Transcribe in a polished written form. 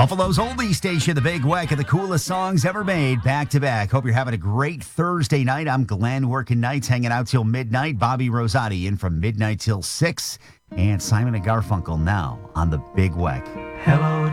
Buffalo's oldie station, the Big Weck, of the coolest songs ever made, back to back. Hope you're having a great Thursday night. I'm Glenn, working nights, hanging out till midnight. Bobby Rosati in from midnight till 6. And Simon and Garfunkel now on the Big Weck. Hello,